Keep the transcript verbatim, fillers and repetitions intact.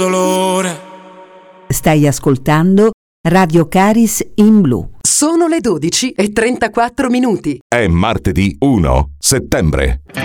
dolore. Stai ascoltando Radio Caris in blu. Sono le dodici e trentaquattro minuti. È martedì primo settembre.